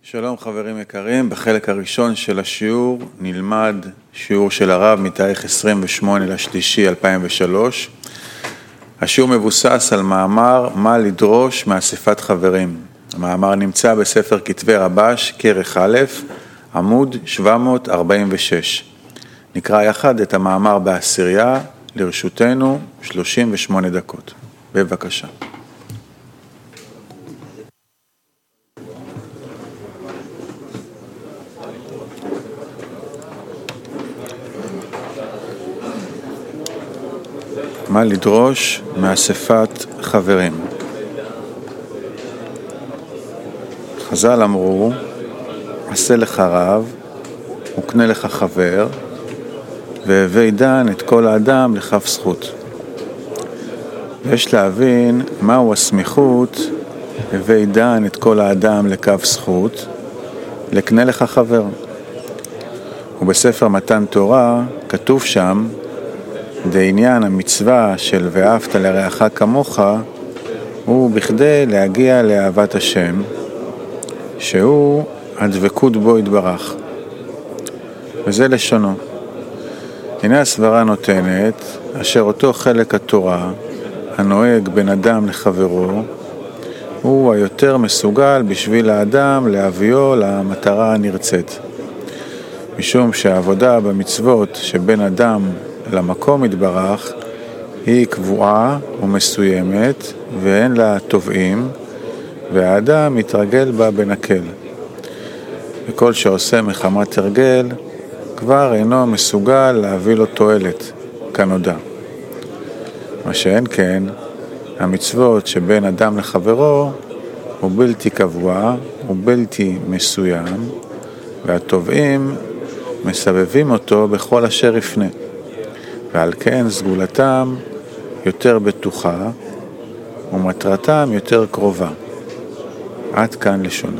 שלום חברים יקרים, בחלק הראשון של השיעור נלמד שיעור של הרב מתאריך 28/3/2003. השיעור מבוסס על מאמר מה לדרוש מאספת חברים. המאמר נמצא בספר כתבי רבש, כרך א', עמוד 746. נקרא יחד את המאמר בעשירייה, לרשותנו 38 דקות. בבקשה. מה לדרוש מאספת חברים? חז"ל אמרו, עשה לך רב, וקנה לך חבר, והווי דן את כל האדם לכף זכות. יש להבין מהו הסמיכות, הווי דן את כל האדם לכף זכות, לקנה לך חבר. ובספר מתן תורה כתוב שם, דעניין המצווה של ואהבת לרעך כמוך הוא בכדי להגיע לאהבת השם, שהוא הדבקות בו יתברך. וזה לשונו. הנה הסברה נותנת, אשר אותו חלק התורה הנוהג בין אדם לחברו, הוא היותר מסוגל בשביל האדם להביאו למטרה הנרצית. משום שהעבודה במצוות שבין אדם למקום יתברך היא קבועה ומסוימת ואין לה תובעים, והאדם מתרגל בה בנקל. וכל שעושה מחמת הרגל כבר אינו מסוגל להביא לו תועלת, כנודע. מה שאין כן, המצוות שבין אדם לחברו הוא בלתי קבוע ובלתי מסוים, והתובעים מסבבים אותו בכל אשר יפנה. ועל כן סגולתם יותר בטוחה ומטרתם יותר קרובה. עד כאן לשונו.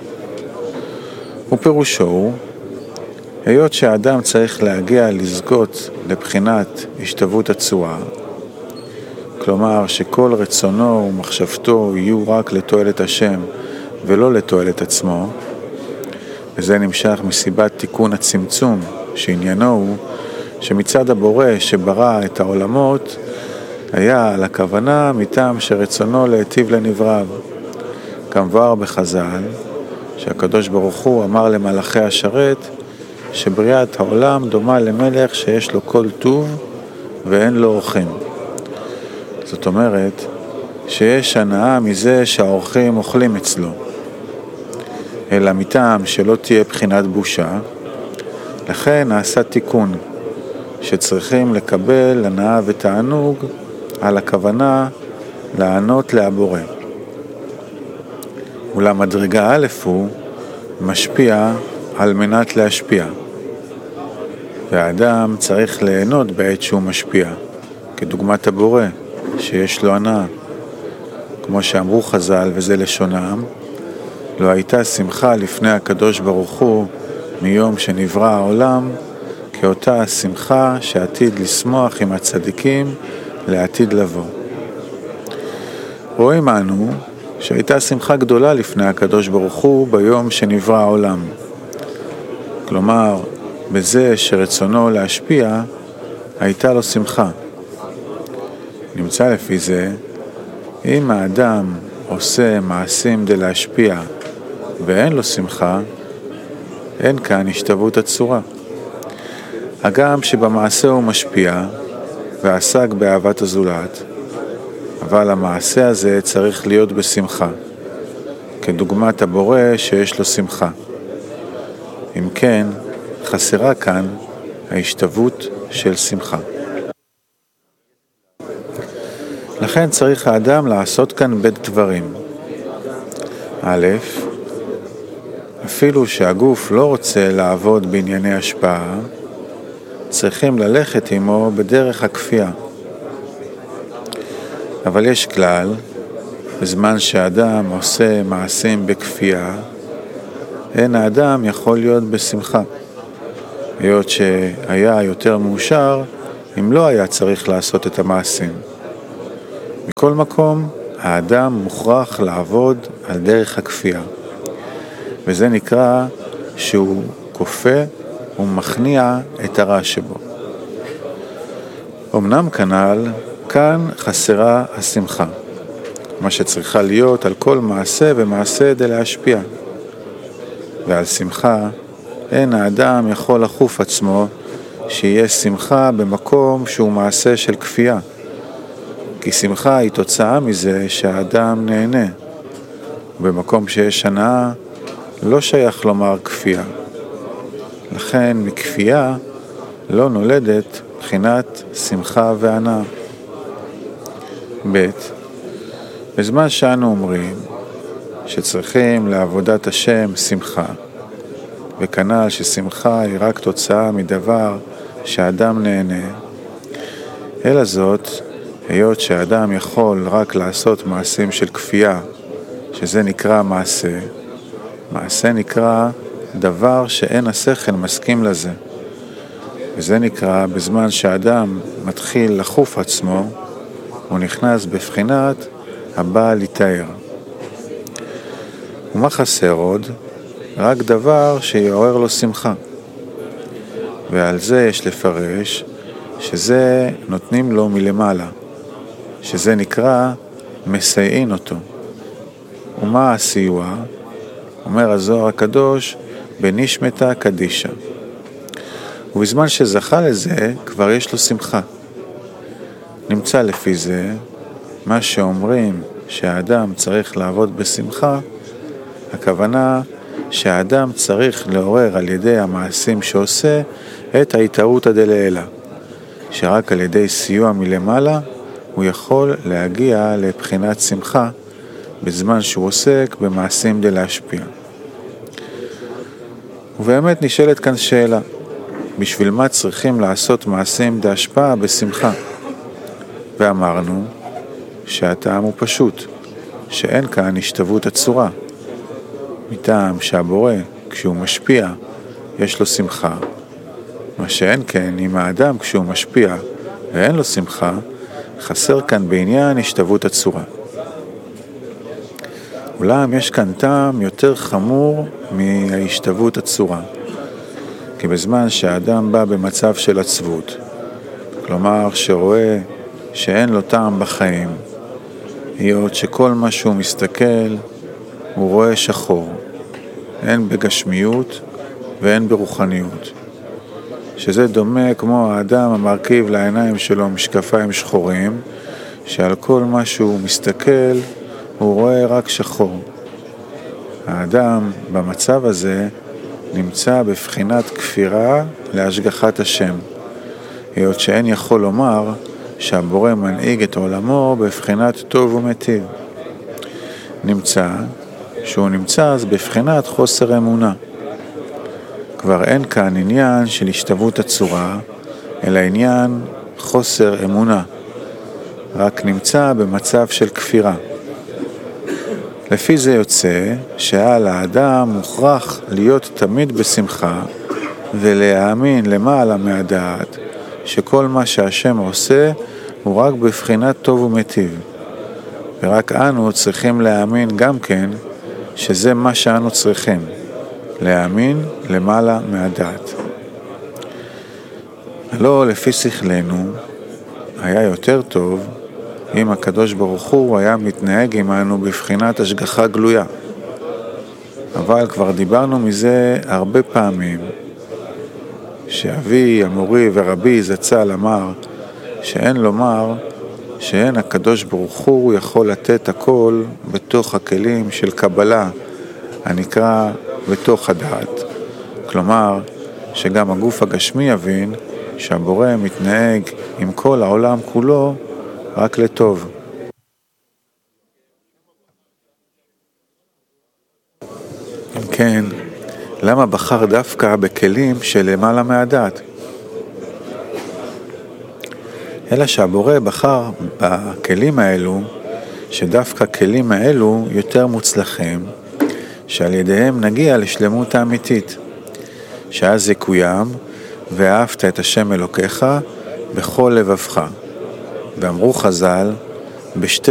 ופירושו הוא, היות שהאדם צריך להגיע לזכות לבחינת השתוות הצורה, כלומר שכל רצונו ומחשבתו יהיו רק לתועלת השם ולא לתועלת עצמו, וזה נמשך מסיבת תיקון הצמצום שעניינו הוא שמצד הבורא שברא את העולמות היה על הכוונה מטעם שרצונו להיטיב לנבריו. כמבואר בחז"ל שהקדוש ברוך הוא אמר למלאכי השרת שבריאת העולם דומה למלך שיש לו כל טוב ואין לו אורחים. זאת אומרת שיש הנאה מזה שהאורחים אוכלים אצלו, אלא מטעם שלא תהיה בחינת בושה, לכן נעשה תיקון שצריכים לקבל הנאה ותענוג על הכוונה לענות להבורא. אולם מדרגה א' הוא משפיע על מנת להשפיע, והאדם צריך ליהנות בעת שהוא משפיע, כדוגמת הבורא שיש לו הנאה. כמו שאמרו חז"ל וזה לשונם, לא הייתה שמחה לפני הקדוש ברוך הוא מיום שנברא העולם כאותה השמחה שעתיד לשמוח עם הצדיקים לעתיד לבוא. רואים אנו שהייתה שמחה גדולה לפני הקדוש ברוך הוא ביום שנברא העולם. כלומר, בזה שרצונו להשפיע הייתה לו שמחה. נמצא לפי זה, אם האדם עושה מעשים כדי להשפיע ואין לו שמחה, אין כאן השתוות הצורה. הגם שבמעשה הוא משפיע ועסק באהבת הזולת, אבל המעשה הזה צריך להיות בשמחה, כדוגמת הבורא שיש לו שמחה. אם כן, חסרה כאן ההשתוות של שמחה. לכן צריך האדם לעשות כאן בין דברים. א', אפילו שהגוף לא רוצה לעבוד בענייני השפעה, צריכים ללכת עמו בדרך הכפייה. אבל יש כלל, בזמן שהאדם עושה מעשים בכפייה, אין האדם יכול להיות בשמחה, היות שהיה יותר מאושר אם לא היה צריך לעשות את המעשים. מכל מקום, האדם מוכרח לעבוד על דרך הכפייה. וזה נקרא שהוא כופה ומכניע את הרע שבו. אמנם כאן חסרה השמחה, מה שצריכה להיות על כל מעשה ומעשה כדי להשפיע. ועל שמחה אין האדם יכול לחוף עצמו שיהיה שמחה במקום שהוא מעשה של כפייה, כי שמחה היא תוצאה מזה שהאדם נהנה. במקום שיש הנאה לא שייך לומר כפייה. לכן מכפייה לא נולדת בחינת שמחה והנאה. ב' בזמן שאנו אומרים שצריכים לעבודת השם שמחה, וכנ"ל ששמחה היא רק תוצאה מדבר שהאדם נהנה, אלא זאת, היות שהאדם יכול רק לעשות מעשים של כפייה, שזה נקרא מעשה, מעשה נקרא דבר שאין השכל מסכים לזה. וזה נקרא בזמן שהאדם מתחיל לחוף עצמו, הוא נכנס בבחינת הבא לתאר. ומה חסר עוד? רק דבר שיעורר לו שמחה. ועל זה יש לפרש שזה נותנים לו מלמעלה, שזה נקרא מסייעין אותו. ומה הסיוע? אומר הזוהר הקדוש בנשמתה קדישה. ובזמן שזכה לזה כבר יש לו שמחה. נמצא לפי זה מה שאומרים שהאדם צריך לעבוד בשמחה, הכוונה שהאדם צריך לעורר על ידי המעשים שעושה את ההתערותא דלעילא, שרק על ידי סיוע מלמעלה הוא יכול להגיע לבחינת שמחה בזמן שהוא עוסק במעשים דלהשפיע. ובאמת נשאלת כאן שאלה, בשביל מה צריכים לעשות מעשים דהשפעה בשמחה? ואמרנו שהטעם הוא פשוט, שאין כאן השתוות הצורה. מטעם שהבורא, כשהוא משפיע, יש לו שמחה. מה שאין כן, אם האדם כשהוא משפיע ואין לו שמחה, חסר כאן בעניין השתוות הצורה. אולם יש כאן טעם יותר חמור מההשתוות הצורה. כי בזמן שהאדם בא במצב של עצבות, כלומר שרואה שאין לו טעם בחיים, היות שכל מה שהוא מסתכל הוא רואה שחור, אין בגשמיות ואין ברוחניות, שזה דומה כמו האדם המרכיב לעיניים שלו משקפיים שחורים, שעל כל מה שהוא מסתכל הוא רואה רק שחור. האדם במצב הזה נמצא בבחינת כפירה להשגחת השם, היות שאין יכול לומר שהבורא מנהיג את עולמו בבחינת טוב ומטיב. נמצא שהוא נמצא אז בבחינת חוסר אמונה. כבר אין כאן עניין של השתוות הצורה, אלא עניין חוסר אמונה, רק נמצא במצב של כפירה. לפי זה יוצא שעל האדם מוכרח להיות תמיד בשמחה ולהאמין למעלה מהדעת שכל מה שהשם עושה הוא רק בבחינת טוב ומטיב, ורק אנו צריכים להאמין גם כן שזה מה שאנו צריכים, להאמין למעלה מהדעת. לא לפי שכלנו היה יותר טוב אם הקדוש ברוך הוא היה מתנהג עמנו בבחינת השגחה גלויה. אבל כבר דיברנו מזה הרבה פעמים, שאבי המורי ורבי זצ"ל אמר שאין לומר שאין הקדוש ברוך הוא יכול לתת הכל בתוך הכלים של קבלה הנקרא בתוך הדעת. כלומר שגם הגוף הגשמי יבין שהבורא מתנהג עם כל העולם כולו רק לטוב. כן, למה בחר דווקא בכלים שלמעלה מהדעת? אלא שהבורא בחר בכלים האלו, שדווקא כלים האלו יותר מוצלחים, שעל ידיהם נגיע לשלמות האמיתית, שאז יקוים ואהבת את השם אלוקיך בכל לבבך. ואמרו חז"ל, בשתי